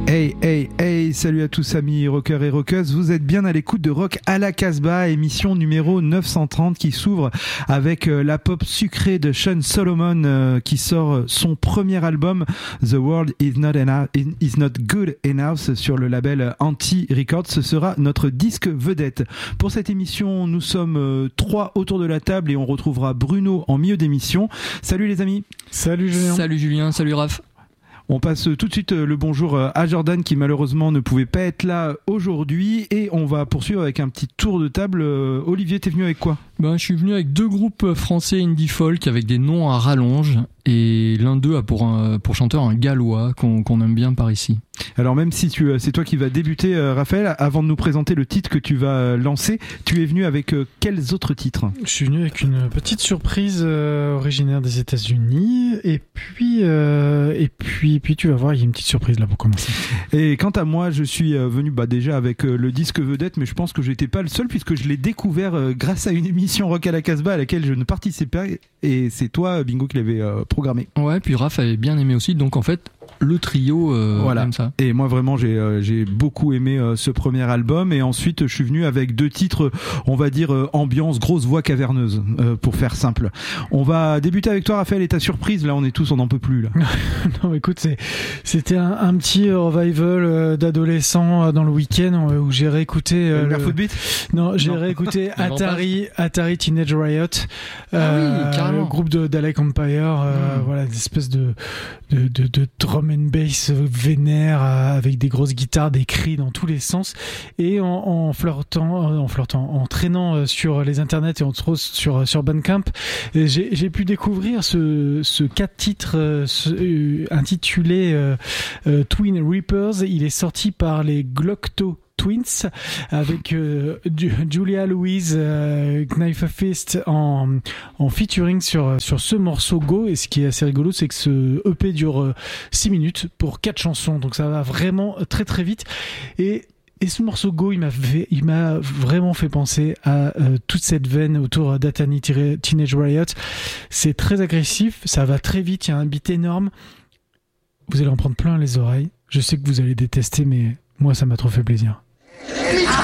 Hey, salut à tous amis rockers et rockeuses, vous êtes bien à l'écoute de Rock à la Casbah, émission numéro 930 qui s'ouvre avec la pop sucrée de Sean Solomon qui sort son premier album The World is Not Good Enough sur le label Anti Records. Ce sera notre disque vedette. Pour cette émission, nous sommes 3 autour de la table et on retrouvera Bruno en milieu d'émission. Salut les amis. Salut Julien. Salut Julien, salut Raph. On passe tout de suite le bonjour à Jordan qui malheureusement ne pouvait pas être là aujourd'hui et on va poursuivre avec un petit tour de table. Olivier, t'es venu avec quoi ? Je suis venu avec 2 groupes français indie folk avec des noms à rallonge et l'un d'eux a pour chanteur un gallois qu'on aime bien par ici. Alors même si c'est toi qui vas débuter, Raphaël, avant de nous présenter le titre que tu vas lancer, tu es venu avec quels autres titres ? Je suis venu avec une petite surprise originaire des États-Unis et puis tu vas voir, il y a une petite surprise là pour commencer. Et quant à moi, je suis venu déjà avec le disque vedette, mais je pense que j'étais pas le seul puisque je l'ai découvert grâce à une émission Rock à la Casbah à laquelle je ne participais pas et c'est toi, Bingo, qui l'avais programmé. Ouais, puis Raph avait bien aimé aussi, donc en fait le trio voilà. aime ça. Et moi vraiment j'ai beaucoup aimé ce premier album et ensuite je suis venu avec 2 titres, on va dire ambiance grosse voix caverneuse pour faire simple. On va débuter avec toi Raphaël et ta surprise, là on est tous, on n'en peut plus là. Non écoute, c'était un petit revival d'adolescent dans le week-end où j'ai réécouté Barefoot Beat. Non, j'ai réécouté Atari Teenage Riot, le groupe d'Alec Empire, voilà, une espèce de drum and bass vénère avec des grosses guitares, des cris dans tous les sens et en traînant sur les internets et entre autres sur Bandcamp, j'ai pu découvrir ce 4 titres intitulé Twin Reapers. Il est sorti par les Glocto Twins avec Julia Louise Knife Fist en featuring sur ce morceau Go. Et ce qui est assez rigolo, c'est que ce EP dure 6 minutes pour 4 chansons, donc ça va vraiment très très vite. Et ce morceau Go, il m'a vraiment fait penser à toute cette veine autour d'Atari Teenage Riot. C'est très agressif, ça va très vite, il y a un beat énorme. Vous allez en prendre plein les oreilles. Je sais que vous allez détester, mais moi ça m'a trop fait plaisir.